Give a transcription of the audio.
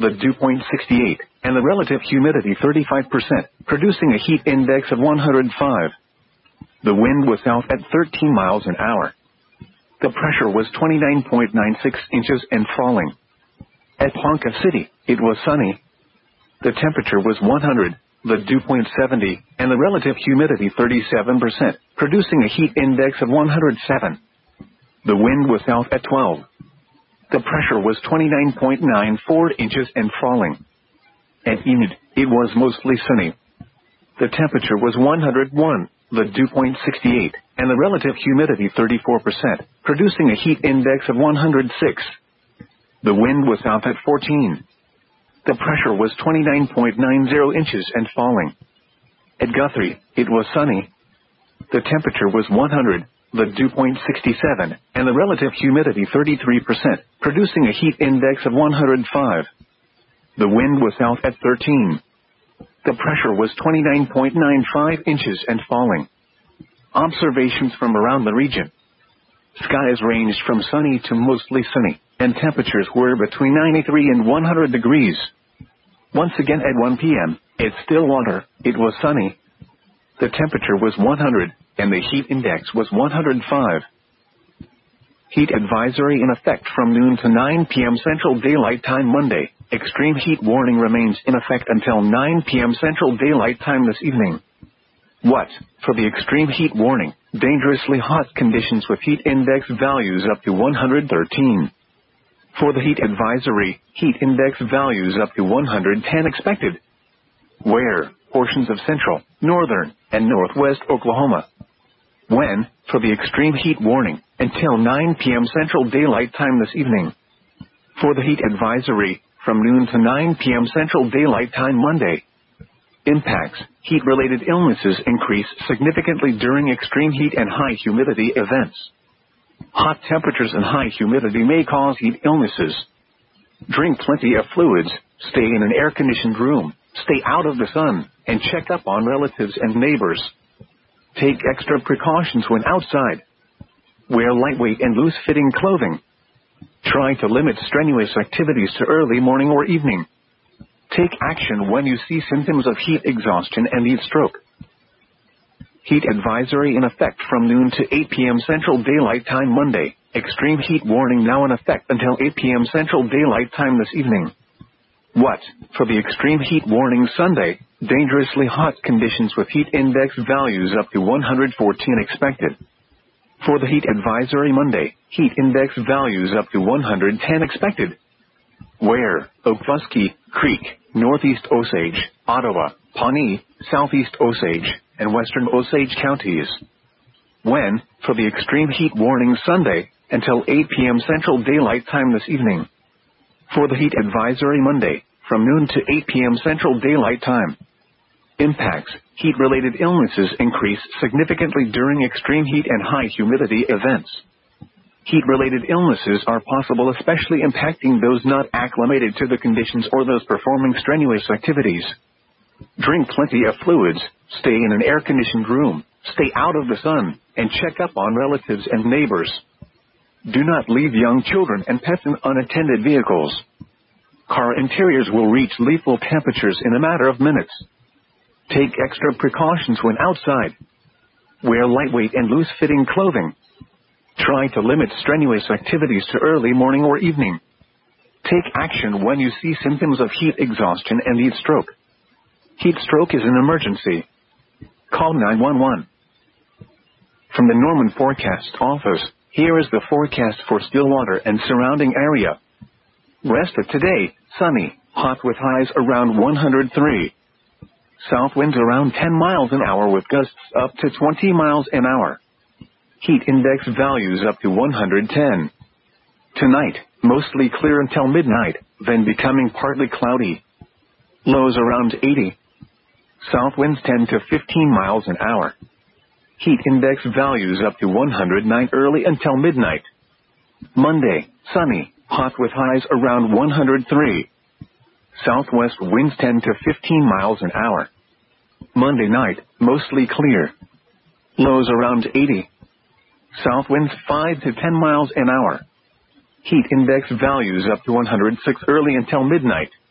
the dew point 68, and the relative humidity 35%, producing a heat index of 105. The wind was south at 13 miles an hour. The pressure was 29.96 inches and falling. At Ponca City, it was sunny. The temperature was 100, the dew point 70, and the relative humidity 37%, producing a heat index of 107. The wind was south at 12. The pressure was 29.94 inches and falling. At Enid, it was mostly sunny. The temperature was 101, the dew point 68, and the relative humidity 34%, producing a heat index of 106. The wind was south at 14. The pressure was 29.90 inches and falling. At Guthrie, it was sunny. The temperature was 100, the dew point 67, and the relative humidity 33%, producing a heat index of 105. The wind was south at 13. The pressure was 29.95 inches and falling. Observations from around the region. Skies ranged from sunny to mostly sunny, and temperatures were between 93 and 100 degrees. Once again at 1 p.m., at Stillwater, it was sunny. The temperature was 100, and the heat index was 105. Heat advisory in effect from noon to 9 p.m. Central Daylight Time Monday. Extreme heat warning remains in effect until 9 p.m. Central Daylight Time this evening. What? For the extreme heat warning, dangerously hot conditions with heat index values up to 113. For the heat advisory, heat index values up to 110 expected. Where? Portions of central, northern, and northwest Oklahoma. When? For the extreme heat warning, until 9 p.m. Central Daylight Time this evening. For the heat advisory, from noon to 9 p.m. Central Daylight Time Monday. Impacts. Heat-related illnesses increase significantly during extreme heat and high humidity events. Hot temperatures and high humidity may cause heat illnesses. Drink plenty of fluids, stay in an air-conditioned room, stay out of the sun, and check up on relatives and neighbors. Take extra precautions when outside. Wear lightweight and loose-fitting clothing. Try to limit strenuous activities to early morning or evening. Take action when you see symptoms of heat exhaustion and heat stroke. Heat advisory in effect from noon to 8 p.m. Central Daylight Time Monday. Extreme heat warning now in effect until 8 p.m. Central Daylight Time this evening. What? For the extreme heat warning Sunday, dangerously hot conditions with heat index values up to 114 expected. For the heat advisory Monday, heat index values up to 110 expected. Where? Okfuskee, Creek, Northeast Osage, Ottawa, Pawnee, Southeast Osage, and Western Osage counties. When? For the extreme heat warning Sunday, until 8 p.m. Central Daylight Time this evening. For the heat advisory Monday, from noon to 8 p.m. Central Daylight Time. Impacts. Heat-related illnesses increase significantly during extreme heat and high humidity events. Heat-related illnesses are possible, especially impacting those not acclimated to the conditions or those performing strenuous activities. Drink plenty of fluids, stay in an air-conditioned room, stay out of the sun, and check up on relatives and neighbors. Do not leave young children and pets in unattended vehicles. Car interiors will reach lethal temperatures in a matter of minutes. Take extra precautions when outside. Wear lightweight and loose-fitting clothing. Try to limit strenuous activities to early morning or evening. Take action when you see symptoms of heat exhaustion and heat stroke. Heat stroke is an emergency. Call 911. From the Norman Forecast Office, here is the forecast for Stillwater and surrounding area. Rest of today, sunny, hot with highs around 103. South winds around 10 miles an hour with gusts up to 20 miles an hour. Heat index values up to 110. Tonight, mostly clear until midnight, then becoming partly cloudy. Lows around 80. South winds 10 to 15 miles an hour. Heat index values up to 109 early until midnight. Monday, sunny, hot with highs around 103. Southwest winds 10 to 15 miles an hour. Monday night, mostly clear. Lows around 80. South winds 5 to 10 miles an hour. Heat index values up to 106 early until midnight,